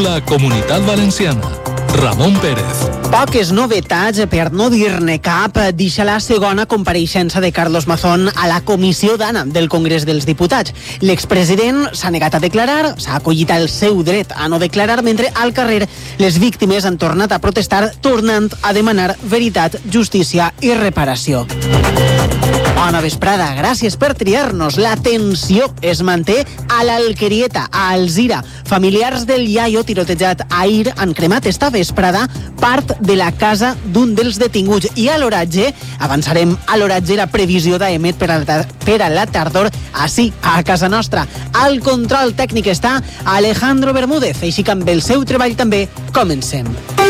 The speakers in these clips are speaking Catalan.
La Comunitat Valenciana. Ramon Pérez. Poques novetats, per no dir-ne cap, deixa la segona compareixença de Carlos Mazón a la Comissió d'Anna del Congrés dels Diputats. L'expresident s'ha negat a declarar, s'ha acollit el seu dret a no declarar, mentre al carrer les víctimes han tornat a protestar, tornant a demanar veritat, justícia i reparació. Bona vesprada, gràcies per triar-nos. La tensió es manté a l'Alquerieta, a Alzira. Familiars del iaio tirotejat ahir han cremat esta vesprada part de la casa d'un dels detinguts. I a l'oratge, avançarem a l'oratge, la previsió d'Emet per a la tardor, així, a casa nostra. Al control tècnic està Alejandro Bermúdez, així que amb el seu treball també comencem.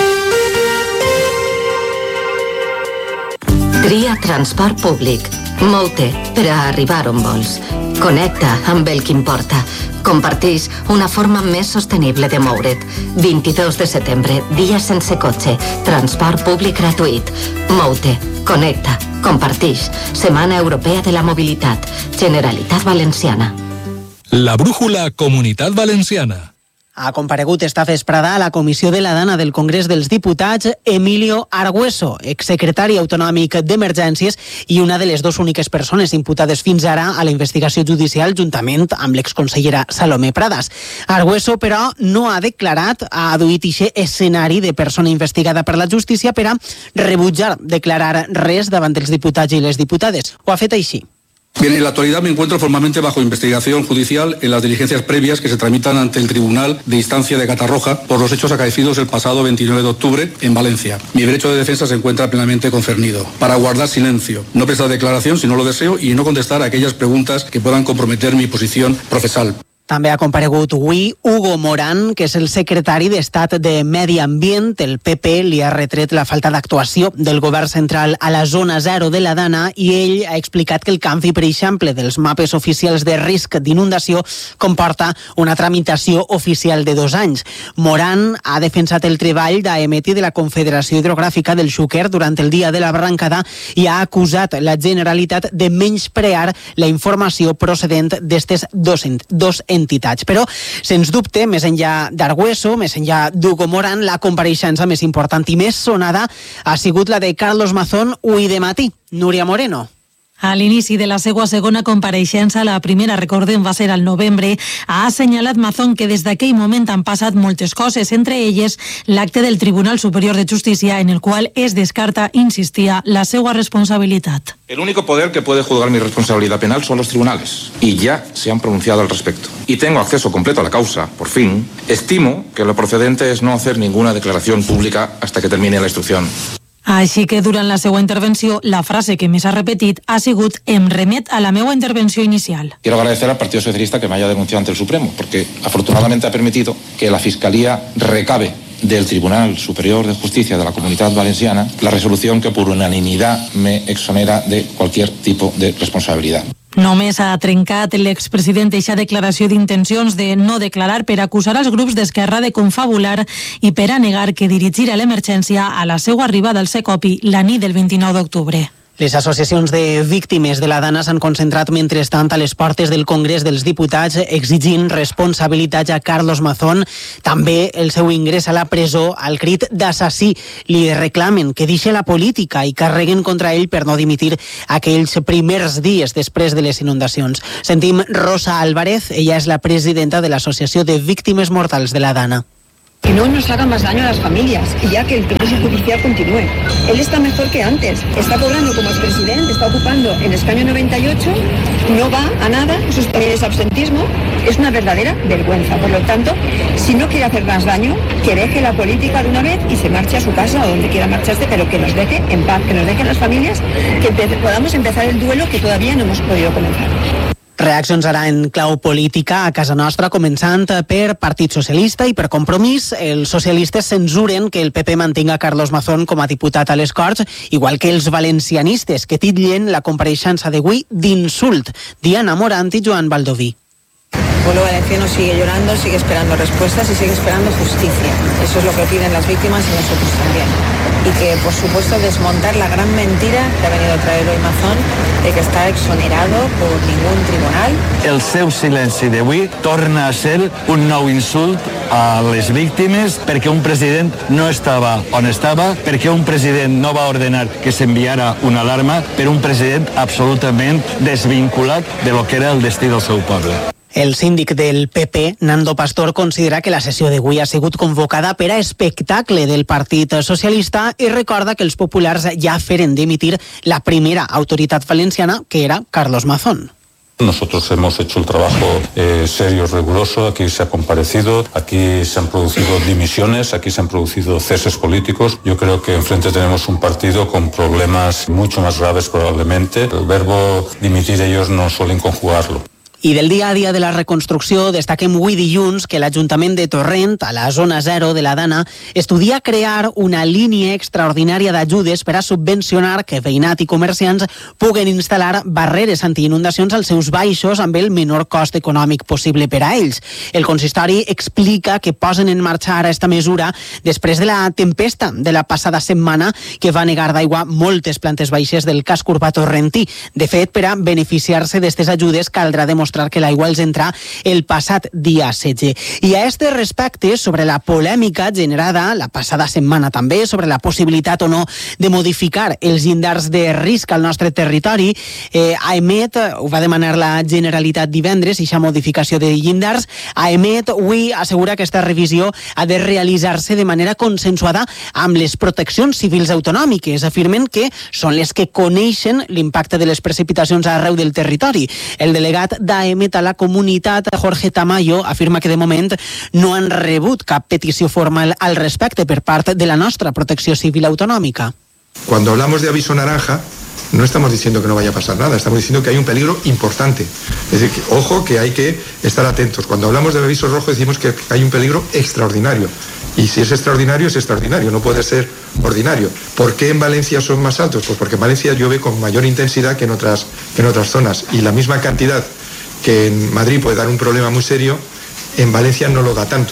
Tria transport públic. Moute per a arribar on vols. Connecta amb el que importa. Comparteix una forma més sostenible de moure't. 22 de setembre, dia sense cotxe. Transport públic gratuït. Moute. Connecta. Comparteix. Setmana Europea de la Mobilitat. Generalitat Valenciana. La brújula Comunitat Valenciana. Ha comparegut esta vesprada a la Comissió de la Dana del Congrés dels Diputats Emilio Argüeso, exsecretari autonòmic d'Emergències i una de les dues úniques persones imputades fins ara a la investigació judicial juntament amb l'exconsellera Salomé Pradas. Argüeso, però, no ha declarat, ha aduït ixe escenari de persona investigada per la justícia per a rebutjar declarar res davant dels diputats i les diputades. Ho ha fet així. Bien, en la actualidad me encuentro formalmente bajo investigación judicial en las diligencias previas que se tramitan ante el Tribunal de Instancia de Catarroja por los hechos acaecidos el pasado 29 de octubre en Valencia. Mi derecho de defensa se encuentra plenamente concernido para guardar silencio, no prestar declaración si no lo deseo y no contestar a aquellas preguntas que puedan comprometer mi posición procesal. També ha comparegut avui Hugo Morán, que és el secretari d'Estat de Medi Ambient. El PP li ha retret la falta d'actuació del govern central a la zona 0 de la Dana i ell ha explicat que el canvi, per exemple, dels mapes oficials de risc d'inundació comporta una tramitació oficial de 2 anys. Morán ha defensat el treball d'Amet i de la Confederació Hidrogràfica del Xúquer durant el dia de la barrancada i ha acusat la Generalitat de menysprear la informació procedent d'estes dos entitats. Però, sens dubte, més enllà d'Argüeso, més enllà d'Hugo Morán, la compareixença més important i més sonada ha sigut la de Carlos Mazón avui de matí. Núria Moreno. A l'inici de la seva segona compareixença, la primera, recordem, va ser al novembre, ha assenyalat Mazón que des d'aquell moment han passat moltes coses, entre elles l'acte del Tribunal Superior de Justícia en el qual es descarta, insistia, la seva responsabilitat. El único poder que puede juzgar mi responsabilidad penal son los tribunales y ya se han pronunciado al respecto. Y tengo acceso completo a la causa, por fin. Estimo que lo procedente es no hacer ninguna declaración pública hasta que termine la instrucción. Així que durant la seva intervenció, la frase que més ha repetit ha sigut «em remet a la meva intervenció inicial». Quiero agradecer al Partido Socialista que me haya denunciado ante el Supremo, porque afortunadamente ha permitido que la Fiscalía recabe del Tribunal Superior de Justicia de la Comunitat Valenciana la resolución que por unanimidad me exonera de cualquier tipo de responsabilidad. Només ha trencat l'expresident eixa declaració d'intencions de no declarar per acusar els grups d'Esquerra de confabular i per a negar que dirigirà l'emergència a la seva arribada al Secopi la nit del 29 d'octubre. Les associacions de víctimes de la Dana s'han concentrat mentrestant a les portes del Congrés dels Diputats exigint responsabilitats a Carlos Mazón, també el seu ingrés a la presó al crit d'assassí. Li reclamen que deixi la política i carreguen contra ell per no dimitir aquells primers dies després de les inundacions. Sentim Rosa Álvarez, ella és la presidenta de l'Associació de Víctimes Mortals de la Dana. Que no nos haga más daño a las familias y ya que el proceso judicial continúe. Él está mejor que antes, está cobrando como expresidente, está ocupando el escaño 98, no va a nada, eso es absentismo, es una verdadera vergüenza. Por lo tanto, si no quiere hacer más daño, que deje la política de una vez y se marche a su casa o donde quiera marcharse, pero que nos deje en paz, que nos dejen las familias, que podamos empezar el duelo que todavía no hemos podido comenzar. Reaccions ara en clau política a casa nostra, començant per Partit Socialista i per Compromís. Els socialistes censuren que el PP mantinga Carlos Mazón com a diputat a les Corts, igual que els valencianistes, que titllen la compareixença d'avui d'insult. Diana Morant i Joan Baldoví. El pueblo valenciano sigue llorando, sigue esperando respuestas y sigue esperando justicia. Eso es lo que piden las víctimas y nosotros también. Y que, por supuesto, desmontar la gran mentira que ha venido a traer hoy Mazón de que está exonerado por ningún tribunal. El seu silenci d'avui torna a ser un nou insult a les víctimes perquè un president no estava on estava, perquè un president no va ordenar que s'enviara una alarma, per un president absolutament desvinculat de lo que era el destí del seu poble. El síndic del PP, Nando Pastor, considera que la sessió d'avui ha sigut convocada per a espectacle del Partit Socialista i recorda que els populars ja feren dimitir la primera autoritat valenciana, que era Carlos Mazón. Nosotros hemos hecho el trabajo serio, riguroso, aquí se ha comparecido, aquí se han producido dimisiones, aquí se han producido ceses políticos. Yo creo que enfrente tenemos un partido con problemas mucho más graves probablemente. El verbo dimitir ellos no suelen conjugarlo. I del dia a dia de la reconstrucció destaquem avui dilluns que l'Ajuntament de Torrent, a la zona 0 de la Dana, estudia crear una línia extraordinària d'ajudes per a subvencionar que veïnat i comerciants puguen instal·lar barreres antiinundacions als seus baixos amb el menor cost econòmic possible per a ells. El consistori explica que posen en marxa ara esta mesura després de la tempesta de la passada setmana que va negar d'aigua moltes plantes baixes del casc urbà torrentí. De fet, per a beneficiar-se d'aquestes ajudes caldrà demostrar que l'aigua els entra el passat dia 16. I a este respecte, sobre la polèmica generada la passada setmana també, sobre la possibilitat o no de modificar els llindars de risc al nostre territori, AEMET, ho va demanar la Generalitat divendres, i aquesta modificació de llindars, AEMET avui assegura que aquesta revisió ha de realitzar-se de manera consensuada amb les proteccions civils autonòmiques. Afirmen que són les que coneixen l'impacte de les precipitacions arreu del territori. El delegat d'AEMET a la comunitat, Jorge Tamayo, afirma que de moment no han rebut cap petició formal al respecte per part de la nostra protecció civil autonòmica. Cuando hablamos de aviso naranja, no estamos diciendo que no vaya a pasar nada, estamos diciendo que hay un peligro importante. Es decir, que, ojo, que hay que estar atentos. Cuando hablamos de aviso rojo decimos que hay un peligro extraordinario. Y si es extraordinario, no puede ser ordinario. ¿Por qué en Valencia son más altos? Pues porque en Valencia llueve con mayor intensidad que en otras zonas. Y la misma cantidad que en Madrid puede dar un problema muy serio, en Valencia no lo da tanto.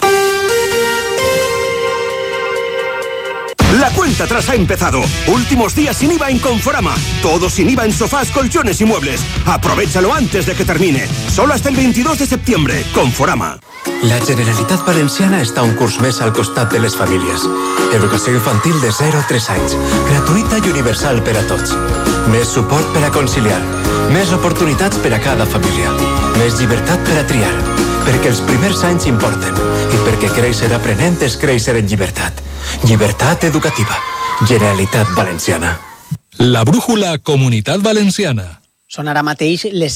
La cuenta atrás ha empezado. Últimos días sin IVA en Conforama. Todo sin IVA en sofás, colchones y muebles. Aprovéchalo antes de que termine. Solo hasta el 22 de septiembre. Conforama. La Generalitat Valenciana està un curs més al costat de les famílies. Educació infantil de 0 a 3 anys. Gratuïta i universal per a tots. Més suport per a conciliar. Més oportunitats per a cada família. Més llibertat per a triar. Perquè els primers anys importen. I perquè créixer aprenent és créixer en llibertat. Llibertat educativa. Generalitat Valenciana. La brújula Comunitat Valenciana. Són ara mateix les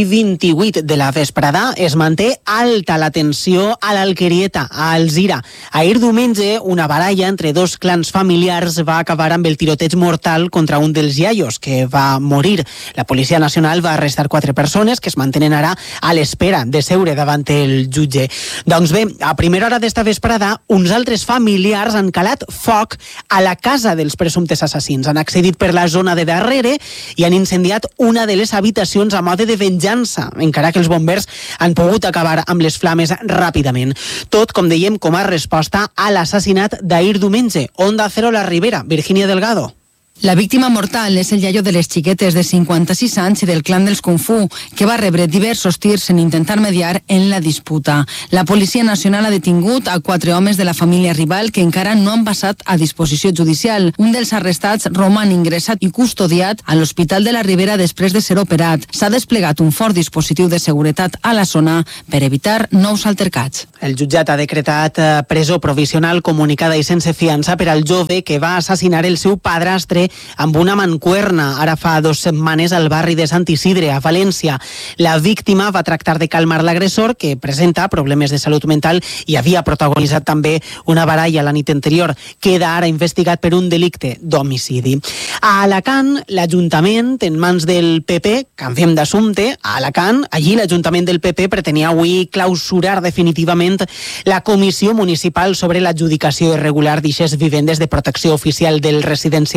7:28 de la vesprada. Es manté alta la tensió a l'Alquerieta, a Alzira. Ahir diumenge, una baralla entre dos clans familiars va acabar amb el tiroteig mortal contra un dels iaios, que va morir. La Policia Nacional va arrestar 4 persones que es mantenen ara a l'espera de seure davant el jutge. Doncs bé, a primera hora d'esta vesprada, uns altres familiars han calat foc a la casa dels presumptes assassins. Han accedit per la zona de darrere i han incendiat una de les habitacions a mode de venjança, encara que els bombers han pogut acabar amb les flames ràpidament. Tot, com dèiem, com a resposta a l'assassinat d'ahir diumenge. Onda Cero La Ribera, Virginia Delgado. La víctima mortal és el iaio de les xiquetes de 56 anys i del clan dels Kung Fu, que va rebre diversos tirs en intentar mediar en la disputa. La Policia Nacional ha detingut a 4 homes de la família rival que encara no han passat a disposició judicial. Un dels arrestats roman ingressat i custodiat a l'Hospital de la Ribera després de ser operat. S'ha desplegat un fort dispositiu de seguretat a la zona per evitar nous altercats. El jutjat ha decretat presó provisional comunicada i sense fiança per al jove que va assassinar el seu padrastre amb una mancuerna ara fa 2 setmanes al barri de Sant Isidre, a València. La víctima va tractar de calmar l'agressor, que presenta problemes de salut mental i havia protagonitzat també una baralla la nit anterior. Queda ara investigat per un delicte d'homicidi. A Alacant, l'Ajuntament, en mans del PP, canviem d'assumpte, a Alacant, allí l'Ajuntament del PP pretenia avui clausurar definitivament la Comissió Municipal sobre l'adjudicació irregular d'ixes vivendes de protecció oficial del residencial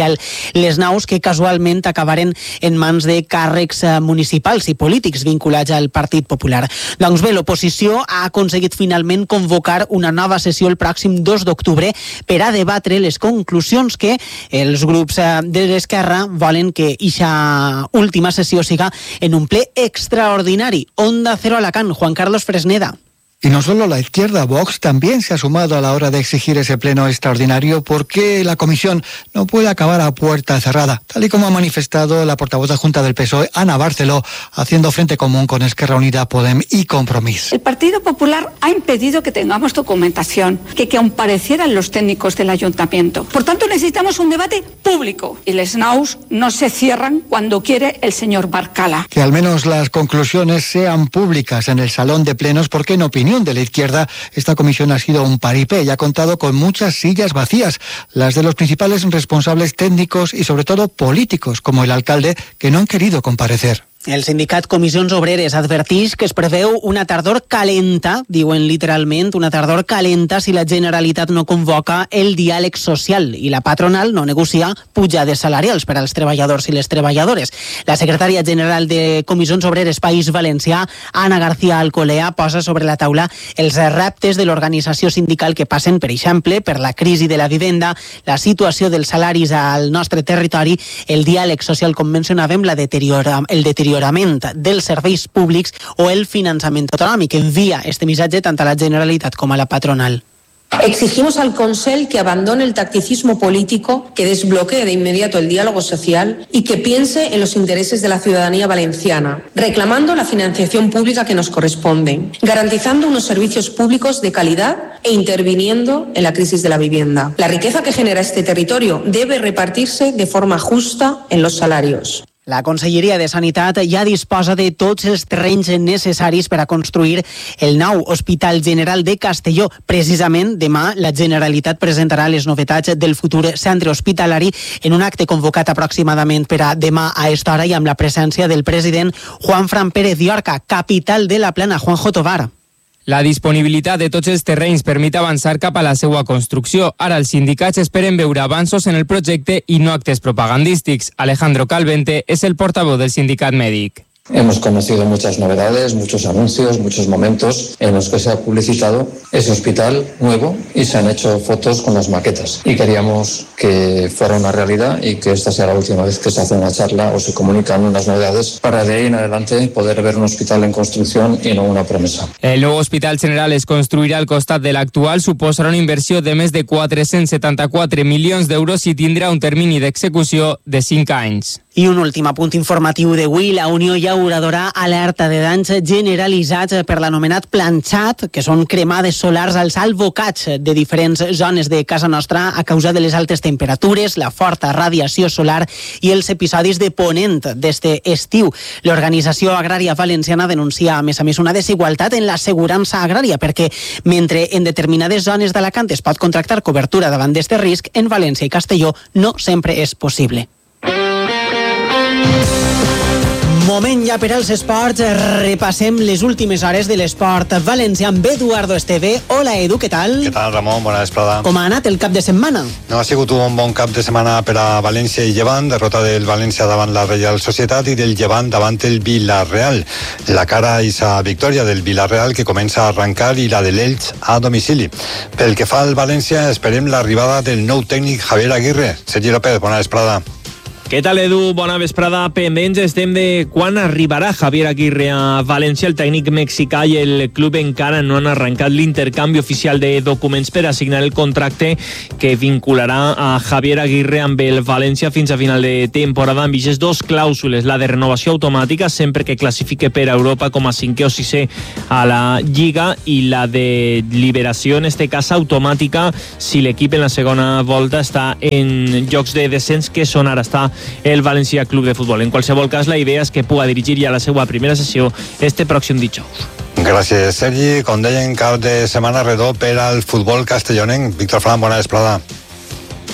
Les naus que casualment acabaren en mans de càrrecs municipals i polítics vinculats al Partit Popular. Doncs bé, l'oposició ha aconseguit finalment convocar una nova sessió el pròxim 2 d'octubre per a debatre les conclusions que els grups de l'esquerra volen que eixa última sessió siga en un ple extraordinari. Onda Cero Alacant, Juan Carlos Fresneda. Y no solo la izquierda, Vox también se ha sumado a la hora de exigir ese pleno extraordinario porque la comisión no puede acabar a puerta cerrada, tal y como ha manifestado la portavoz adjunta del PSOE, Ana Barceló, haciendo frente común con Esquerra Unida, Podem y Compromís. El Partido Popular ha impedido que tengamos documentación, que comparecieran los técnicos del ayuntamiento. Por tanto, necesitamos un debate público y les naus no se cierran cuando quiere el señor Barcala. Que al menos las conclusiones sean públicas en el salón de plenos, porque en opinión de la izquierda, esta comisión ha sido un paripé y ha contado con muchas sillas vacías, las de los principales responsables técnicos y sobre todo políticos, como el alcalde, que no han querido comparecer. El sindicat Comissions Obreres adverteix que es preveu una tardor calenta, diuen literalment, una tardor calenta si la Generalitat no convoca el diàleg social i la patronal no negocia pujades salarials per als treballadors i les treballadores. La secretària general de Comissions Obreres País Valencià, Ana García Alcolea, posa sobre la taula els reptes de l'organització sindical que passen, per exemple, per la crisi de la vivenda, la situació dels salaris al nostre territori, el diàleg social, com mencionàvem, el deteriorament dels serveis públics o el finançament autonòmic. Envia este missatge tant a la Generalitat com a la patronal. Exigimos al Consell que abandone el tacticismo político, que desbloquee de inmediato el diálogo social y que piense en los intereses de la ciudadanía valenciana, reclamando la financiación pública que nos corresponde, garantizando unos servicios públicos de calidad e interviniendo en la crisis de la vivienda. La riqueza que genera este territorio debe repartirse de forma justa en los salarios. La Conselleria de Sanitat ja disposa de tots els terrenys necessaris per a construir el nou Hospital General de Castelló. Precisament, demà la Generalitat presentarà les novetats del futur centre hospitalari en un acte convocat aproximadament per a demà a esta hora i amb la presència del president Juanfran Pérez Llorca, capital de la Plana. Juanjo Tovar. La disponibilitat de tots els terrenys permet avançar cap a la seva construcció. Ara els sindicats esperen veure avanços en el projecte i no actes propagandístics. Alejandro Calvente és el portaveu del sindicat mèdic. Hemos conocido muchas novedades, muchos anuncios, muchos momentos en los que se ha publicitado ese hospital nuevo y se han hecho fotos con las maquetas. Y queríamos que fuera una realidad y que esta sea la última vez que se hace una charla o se comunican unas novedades para de ahí en adelante poder ver un hospital en construcción y no una promesa. El nou Hospital General es construirà al costat de l'actual, suposarà una inversió de més de 474 milions d'euros i tindrà un termini d'execució de 5 anys. I un últim apunt informatiu d'avui. La Unió Llauradora alerta de danys generalitzats per l'anomenat planxat, que són cremades solars als albocats de diferents zones de casa nostra a causa de les altes temperatures, la forta radiació solar i els episodis de ponent d'este estiu. L'Organització Agrària Valenciana denuncia, a més, una desigualtat en l'assegurança agrària, perquè mentre en determinades zones d'Alacant es pot contractar cobertura davant d'este risc, en València i Castelló no sempre és possible. Moment ja per als esports. Repassem les últimes hores de l'esport valencià amb Eduardo Esteve. Hola, Edu, què tal? Què tal, Ramon? Bona vesprada. Com ha anat el cap de setmana? No, ha sigut un bon cap de setmana per a València i Llevant, derrota del València davant la Reial Societat i del Llevant davant el Villarreal. La cara i sa victòria del Villarreal que comença a arrencar i la de l'Elx a domicili. Pel que fa al València, esperem l'arribada del nou tècnic Javier Aguirre. Sergi López, bona vesprada. Què tal, Edu? Bona vesprada. Pendents estem de quan arribarà Javier Aguirre a València. El tècnic mexicà i el club encara no han arrencat l'intercanvi oficial de documents per a signar el contracte que vincularà a Javier Aguirre amb el València fins a final de temporada, amb aquestes dues clàusules, la de renovació automàtica sempre que classifique per a Europa com a 5è o 6è a la Lliga i la de liberació, en este cas automàtica, si l'equip en la segona volta està en llocs de descens, que són ara està el València Club de Futbol. En qualsevol cas, la idea és que pugui dirigir ja la seva primera sessió este pròxim dijous. Gràcies, Sergi. Com deien, cap de setmana redó per al futbol castellonenc. Víctor Fran, bona vesprada.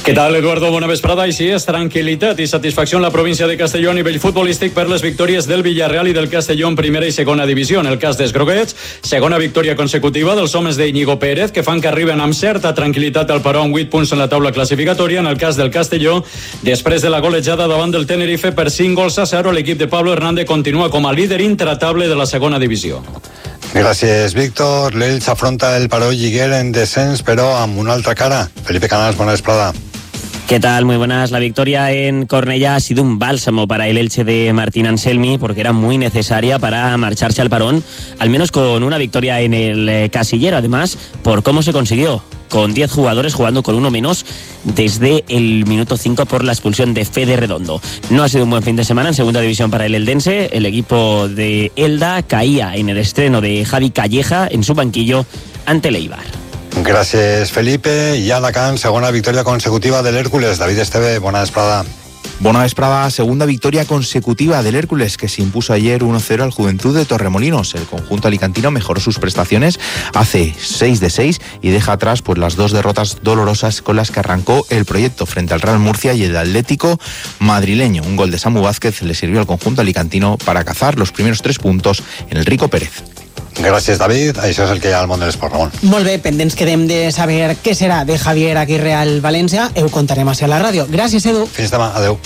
Què tal, Eduardo? Bona vesprada. I sí, és tranquil·litat i satisfacció en la província de Castelló a nivell futbolístic per les victòries del Villarreal i del Castelló en primera i segona divisió. En el cas dels groguets, segona victòria consecutiva dels homes d'Iñigo Pérez, que fan que arriben amb certa tranquil·litat al paró amb 8 punts en la taula classificatòria. En el cas del Castelló, després de la golejada davant del Tenerife per 5-0, l'equip de Pablo Hernández continua com a líder intratable de la segona divisió. Gràcies, Víctor. L'Elx afronta el paró lliguer en descens, però amb una altra cara. Felipe Canals, bona vesprada. ¿Qué tal? Muy buenas. La victoria en Cornellá ha sido un bálsamo para el Elche de Martín Anselmi porque era muy necesaria para marcharse al parón, al menos con una victoria en el casillero, además, por cómo se consiguió, con 10 jugadores jugando con uno menos desde el minuto 5 por la expulsión de Fede Redondo. No ha sido un buen fin de semana en segunda división para el eldense. El equipo de Elda caía en el estreno de Javi Calleja en su banquillo ante el Eibar. Gràcies, Felipe. I a Alacant, segona victòria consecutiva del Hércules. David Esteve, bona vesprada. Bona vesprada, segunda victoria consecutiva del Hércules, que se impuso ayer 1-0 al Juventud de Torremolinos. El conjunto alicantino mejoró sus prestaciones, hace 6 de 6 y deja atrás pues las 2 derrotas dolorosas con las que arrancó el proyecto frente al Real Murcia y el Atlético madrileño. Un gol de Samu Vázquez le sirvió al conjunto alicantino para cazar los primeros 3 puntos en el Rico Pérez. Gràcies, David. Això és el que hi ha al món de l'esport, Ramon. Molt bé, pendents quedem de saber què serà de Javier Aguirre al València. Ho contarem així a la ràdio. Gràcies, Edu. Fins demà. Adeu.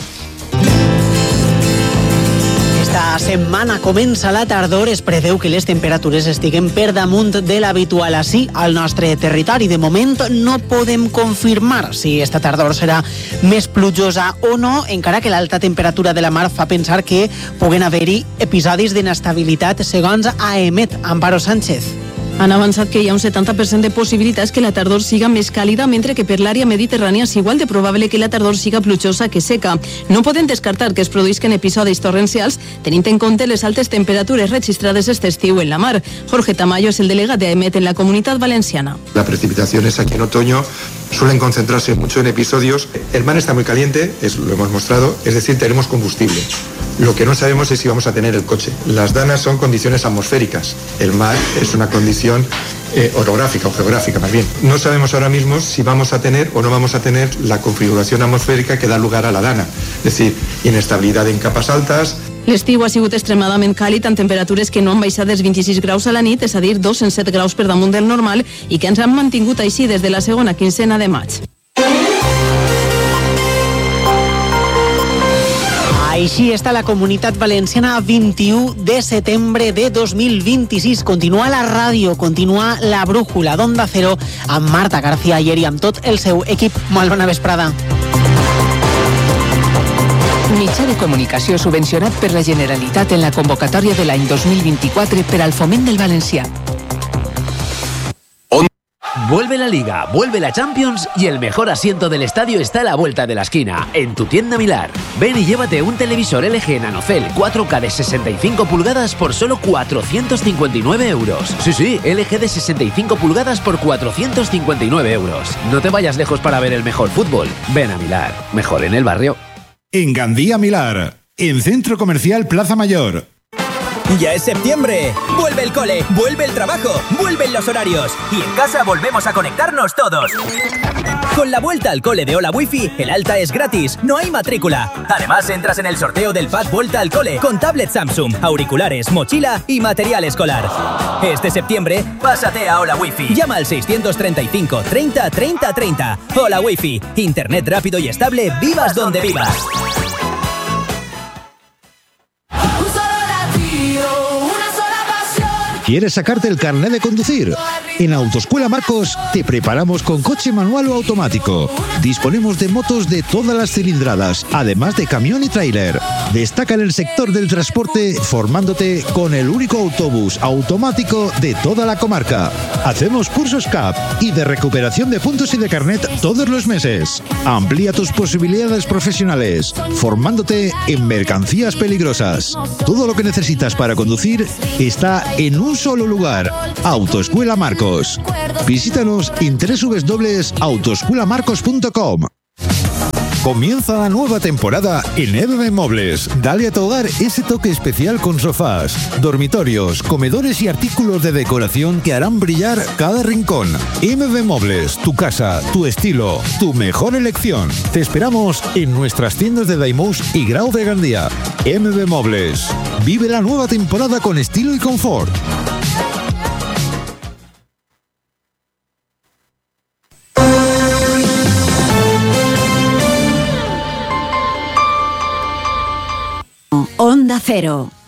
Esta setmana comença la tardor, es preveu que les temperatures estiguen per damunt de l'habitual així al nostre territori. De moment no podem confirmar si esta tardor serà més plujosa o no, encara que l'alta temperatura de la mar fa pensar que puguen haver-hi episodis d'inestabilitat, segons AEMET. Amparo Sánchez. Han avançat que hi ha un 70% de possibilitats que la tardor siga més càlida, mentre que per l'àrea mediterrània és igual de probable que la tardor siga plujosa que seca. No poden descartar que es produïsquen episodis torrencials, tenint en compte les altes temperatures registrades este estiu en la mar. Jorge Tamayo es el delegat de AEMET en la Comunitat Valenciana. Las precipitaciones aquí en otoño suelen concentrarse mucho en episodios. El mar está muy caliente, lo hemos mostrado, es decir, tenemos combustible. Lo que no sabemos es si vamos a tener el coche. Las danas son condiciones atmosféricas. El mar es una condición orográfica o geográfica más bien. No sabemos ahora mismo si vamos a tener o no vamos a tener la configuración atmosférica que da lugar a la dana. Es decir, inestabilidad en capas altas. L'estiu ha sigut extremadament càlid amb temperatures que no han baixat dels 26 graus a la nit, és a dir, 207 graus per damunt del normal, i que ens han mantingut així des de la segona quincena de maig. Així està la Comunitat Valenciana 21 de setembre de 2026. Continua la ràdio, continua la brújula d'Onda Cero amb Marta García Ayer i amb tot el seu equip. Molt bona vesprada. Mitjà de comunicació subvencionat per la Generalitat en la convocatòria de l'any 2024 per al foment del valencià. Vuelve la Liga, vuelve la Champions y el mejor asiento del estadio está a la vuelta de la esquina, en tu tienda Milar. Ven y llévate un televisor LG NanoCell 4K de 65 pulgadas por solo 459 euros. Sí, LG de 65 pulgadas por 459 euros. No te vayas lejos para ver el mejor fútbol. Ven a Milar, mejor en el barrio. En Gandía Milar, en Centro Comercial Plaza Mayor. Ya es septiembre. Vuelve el cole, vuelve el trabajo, vuelven los horarios. Y en casa volvemos a conectarnos todos. Con la vuelta al cole de Hola Wifi, el alta es gratis, no hay matrícula. Además, entras en el sorteo del pack Vuelta al Cole con tablet Samsung, auriculares, mochila y material escolar. Este septiembre, pásate a Hola Wifi. Llama al 635 30 30 30. Hola Wifi, internet rápido y estable, vivas donde vivas. ¿Quieres sacarte el carnet de conducir? En Autoescuela Marcos te preparamos con coche manual o automático. Disponemos de motos de todas las cilindradas, además de camión y tráiler. Destaca en el sector del transporte formándote con el único autobús automático de toda la comarca. Hacemos cursos CAP y de recuperación de puntos y de carnet todos los meses. Amplía tus posibilidades profesionales, formándote en mercancías peligrosas. Todo lo que necesitas para conducir está en un solo lugar. Autoescuela Marcos. Visítanos en www.autoescuelamarcos.com. Comienza la nueva temporada en MB Mobles. Dale a tu hogar ese toque especial con sofás, dormitorios, comedores y artículos de decoración que harán brillar cada rincón. MB Mobles, tu casa, tu estilo, tu mejor elección. Te esperamos en nuestras tiendas de Daimús y Grau de Gandía. MB Mobles. Vive la nueva temporada con estilo y confort. Onda Cero.